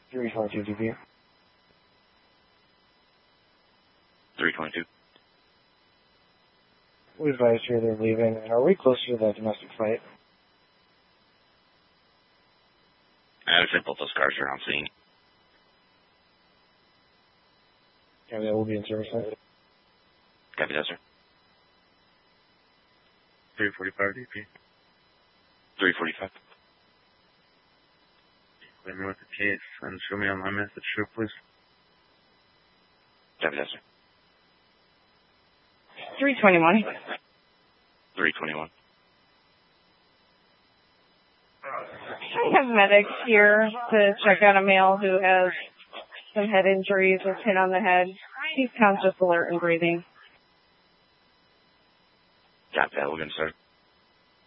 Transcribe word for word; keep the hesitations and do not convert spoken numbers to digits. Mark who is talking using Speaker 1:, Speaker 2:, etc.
Speaker 1: three twenty-two D P.
Speaker 2: three twenty-two.
Speaker 1: We advise here they're leaving, and are we closer to that domestic fight?
Speaker 2: I would say both those cars are on scene.
Speaker 1: Yeah, that will be in service.
Speaker 2: Copy that, sir.
Speaker 3: three forty-five D P.
Speaker 2: three forty-five.
Speaker 3: Let me with the case and show me on my message, sure, please.
Speaker 2: Copy that, sir.
Speaker 4: three twenty-one.
Speaker 2: three twenty-one.
Speaker 4: I have medics here to check out a male who has some head injuries, was hit on the head. He's conscious, alert, and breathing.
Speaker 2: Copy that, we're going to start.